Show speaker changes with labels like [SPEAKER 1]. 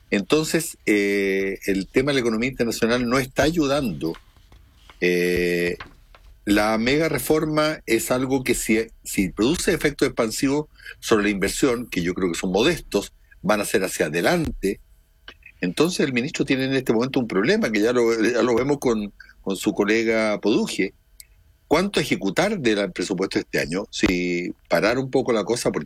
[SPEAKER 1] Entonces, el tema de la economía internacional no está ayudando. Eh, la mega reforma es algo que si produce efectos expansivos sobre la inversión, que yo creo que son modestos, van a ser hacia adelante. Entonces el ministro tiene en este momento un problema, que ya lo vemos con su colega Poduje. ¿Cuánto ejecutar del presupuesto este año? Si parar un poco la cosa, porque